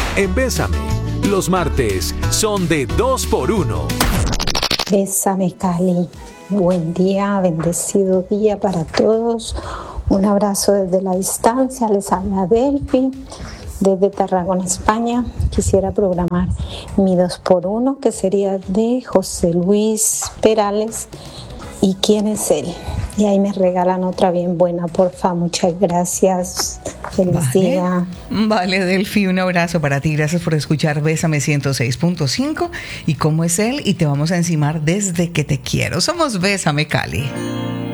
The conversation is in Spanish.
en Bésame. Los martes son de 2x1. Bésame, Cali. Buen día, bendecido día para todos. Un abrazo desde la distancia. Les habla Delphi desde Tarragona, España. Quisiera programar mi 2x1, que sería de José Luis Perales. ¿Y quién es él? Y ahí me regalan otra bien buena, porfa. Muchas gracias. Feliz día. Vale, Delphi, un abrazo para ti. Gracias por escuchar Bésame 106.5. ¿Y cómo es él? Y te vamos a encimar desde que te quiero. Somos Bésame, Cali.